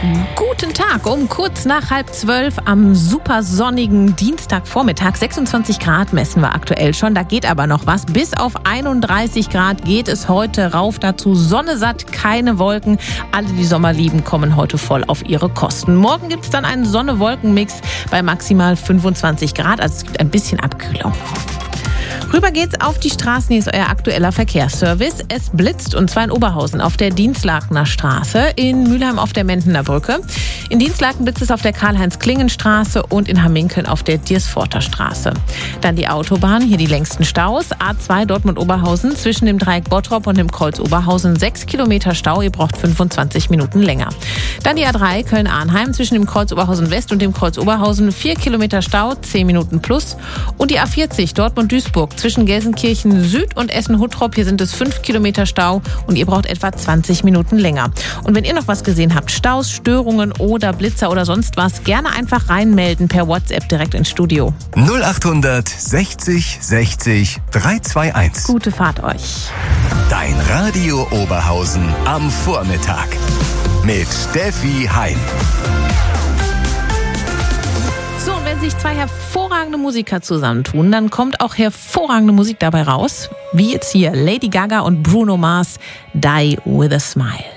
Guten Tag, um kurz nach 11:30 am super sonnigen Dienstagvormittag. 26 Grad messen wir aktuell schon, da geht aber noch was. Bis auf 31 Grad geht es heute rauf. Dazu Sonne satt, keine Wolken. Alle, die Sommer lieben, kommen heute voll auf ihre Kosten. Morgen gibt es dann einen Sonne-Wolken-Mix bei maximal 25 Grad, also es gibt ein bisschen Abkühlung. Rüber geht's auf die Straßen, hier ist euer aktueller Verkehrsservice. Es blitzt, und zwar in Oberhausen auf der Dinslakener Straße, in Mülheim auf der Mentener Brücke. In Dinslaken blitzt es auf der Karl-Heinz-Klingen-Straße und in Hamminkeln auf der Diersforter Straße. Dann die Autobahn, hier die längsten Staus. A2 Dortmund-Oberhausen zwischen dem Dreieck Bottrop und dem Kreuz Oberhausen 6 Kilometer Stau, ihr braucht 25 Minuten länger. Dann die A3 Köln-Arnheim zwischen dem Kreuz Oberhausen West und dem Kreuz Oberhausen 4 Kilometer Stau, 10 Minuten plus. Und die A40 Dortmund-Duisburg zwischen Gelsenkirchen Süd und Essen-Huttrop. Hier sind es 5 Kilometer Stau und ihr braucht etwa 20 Minuten länger. Und wenn ihr noch was gesehen habt, Staus, Störungen oder Blitzer oder sonst was, gerne einfach reinmelden per WhatsApp direkt ins Studio. 0800 60 60 321. Gute Fahrt euch. Dein Radio Oberhausen am Vormittag. Mit Steffi Heim. So, und wenn sich zwei hervorragende Musiker zusammentun, dann kommt auch hervorragende Musik dabei raus. Wie jetzt hier Lady Gaga und Bruno Mars, Die with a Smile.